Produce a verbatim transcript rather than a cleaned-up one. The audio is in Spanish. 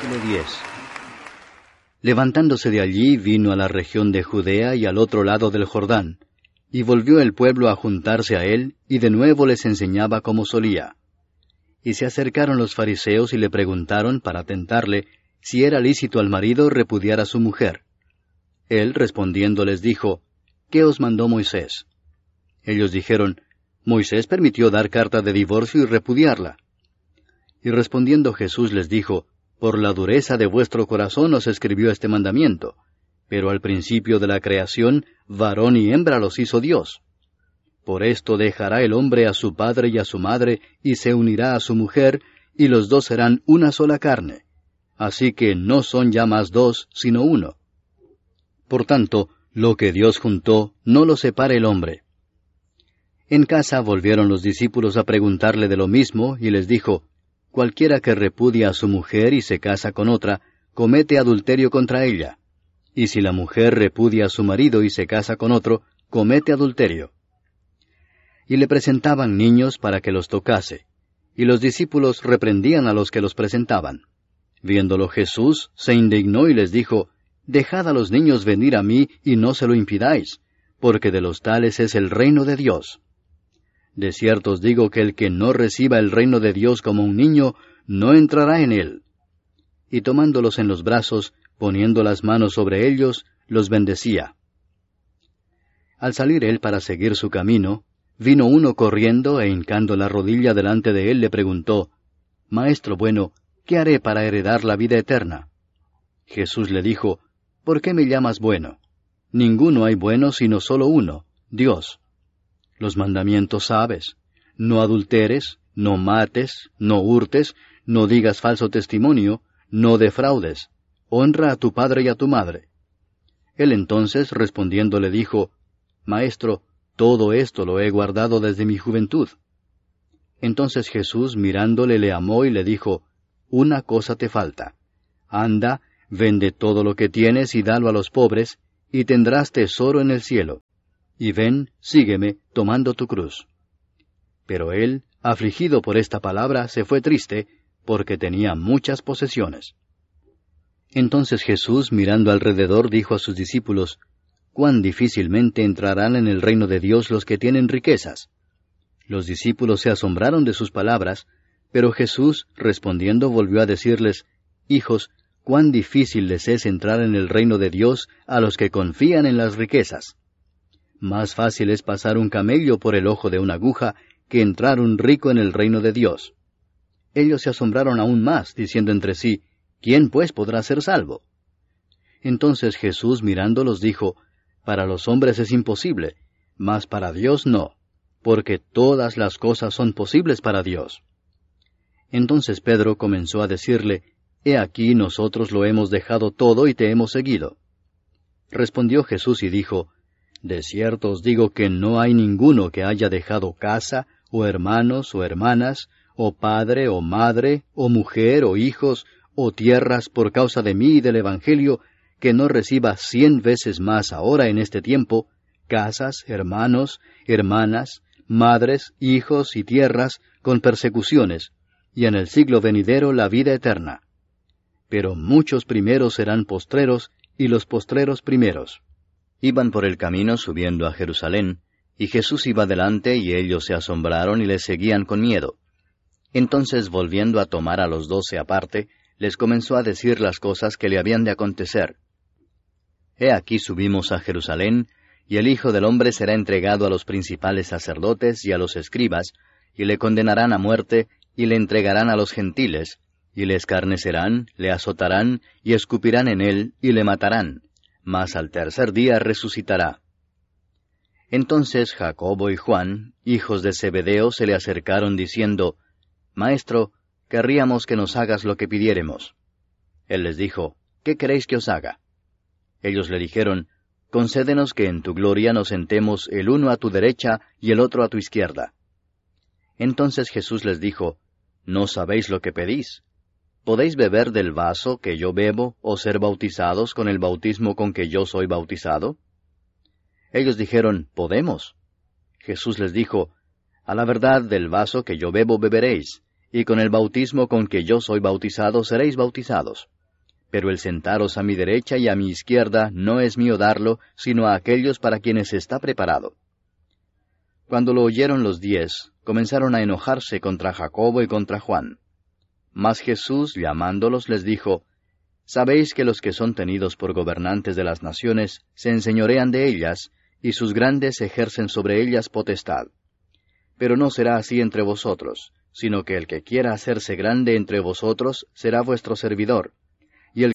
Capítulo diez. Levantándose de allí, vino a la región de Judea y al otro lado del Jordán, y volvió el pueblo a juntarse a él, y de nuevo les enseñaba como solía. Y se acercaron los fariseos y le preguntaron, para tentarle, si era lícito al marido repudiar a su mujer. Él, respondiendo, les dijo, ¿qué os mandó Moisés? Ellos dijeron, Moisés permitió dar carta de divorcio y repudiarla. Y respondiendo Jesús les dijo, por la dureza de vuestro corazón os escribió este mandamiento, pero al principio de la creación, varón y hembra los hizo Dios. Por esto dejará el hombre a su padre y a su madre, y se unirá a su mujer, y los dos serán una sola carne. Así que no son ya más dos, sino uno. Por tanto, lo que Dios juntó, no lo separe el hombre. En casa volvieron los discípulos a preguntarle de lo mismo, y les dijo, cualquiera que repudia a su mujer y se casa con otra, comete adulterio contra ella. Y si la mujer repudia a su marido y se casa con otro, comete adulterio. Y le presentaban niños para que los tocase, y los discípulos reprendían a los que los presentaban. Viéndolo Jesús, se indignó y les dijo, dejad a los niños venir a mí y no se lo impidáis, porque de los tales es el reino de Dios. De cierto os digo que el que no reciba el reino de Dios como un niño, no entrará en él. Y tomándolos en los brazos, poniendo las manos sobre ellos, los bendecía. Al salir él para seguir su camino, vino uno corriendo e hincando la rodilla delante de él le preguntó, Maestro bueno, ¿qué haré para heredar la vida eterna? Jesús le dijo, ¿por qué me llamas bueno? Ninguno hay bueno sino solo uno, Dios. Los mandamientos sabes, no adulteres, no mates, no hurtes, no digas falso testimonio, no defraudes, honra a tu padre y a tu madre. Él entonces respondiendo le dijo, Maestro, todo esto lo he guardado desde mi juventud. Entonces Jesús mirándole le amó y le dijo, una cosa te falta. Anda, vende todo lo que tienes y dalo a los pobres, y tendrás tesoro en el cielo. Y ven, sígueme, tomando tu cruz. Pero él, afligido por esta palabra, se fue triste, porque tenía muchas posesiones. Entonces Jesús, mirando alrededor, dijo a sus discípulos, cuán difícilmente entrarán en el reino de Dios los que tienen riquezas. Los discípulos se asombraron de sus palabras, pero Jesús, respondiendo, volvió a decirles, Hijos, cuán difícil les es entrar en el reino de Dios a los que confían en las riquezas. Más fácil es pasar un camello por el ojo de una aguja que entrar un rico en el reino de Dios. Ellos se asombraron aún más, diciendo entre sí, ¿quién pues podrá ser salvo? Entonces Jesús mirándolos dijo, Para los hombres es imposible, mas para Dios no, porque todas las cosas son posibles para Dios. Entonces Pedro comenzó a decirle, He aquí nosotros lo hemos dejado todo y te hemos seguido. Respondió Jesús y dijo, De cierto os digo que no hay ninguno que haya dejado casa, o hermanos, o hermanas, o padre, o madre, o mujer, o hijos, o tierras por causa de mí y del Evangelio, que no reciba cien veces más ahora en este tiempo, casas, hermanos, hermanas, madres, hijos y tierras, con persecuciones, y en el siglo venidero la vida eterna. Pero muchos primeros serán postreros, y los postreros primeros. Iban por el camino subiendo a Jerusalén, y Jesús iba delante, y ellos se asombraron y le seguían con miedo. Entonces, volviendo a tomar a los doce aparte, les comenzó a decir las cosas que le habían de acontecer. He aquí subimos a Jerusalén, y el Hijo del Hombre será entregado a los principales sacerdotes y a los escribas, y le condenarán a muerte, y le entregarán a los gentiles, y le escarnecerán, le azotarán, y escupirán en él, y le matarán, mas al tercer día resucitará. Entonces Jacobo y Juan, hijos de Zebedeo, se le acercaron diciendo, Maestro, querríamos que nos hagas lo que pidiéremos. Él les dijo, ¿qué queréis que os haga? Ellos le dijeron, Concédenos que en tu gloria nos sentemos el uno a tu derecha y el otro a tu izquierda. Entonces Jesús les dijo, ¿no sabéis lo que pedís? ¿Podéis beber del vaso que yo bebo, o ser bautizados con el bautismo con que yo soy bautizado? Ellos dijeron, Podemos. Jesús les dijo, A la verdad del vaso que yo bebo beberéis, y con el bautismo con que yo soy bautizado seréis bautizados. pero el sentaros a mi derecha y a mi izquierda no es mío darlo, sino a aquellos para quienes está preparado. Cuando lo oyeron los diez, comenzaron a enojarse contra Jacobo y contra Juan. Mas Jesús, llamándolos, les dijo, Sabéis que los que son tenidos por gobernantes de las naciones se enseñorean de ellas, y sus grandes ejercen sobre ellas potestad. Pero no será así entre vosotros, sino que el que quiera hacerse grande entre vosotros será vuestro servidor,